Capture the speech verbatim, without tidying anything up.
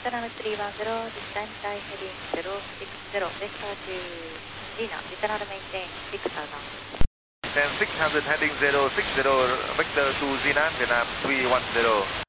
Vietnam three one zero, descend by heading zero six zero, vector to Gina, Vietnam maintain six thousand. Then six hundred heading zero six zero, vector to Zinan, Vietnam three one zero.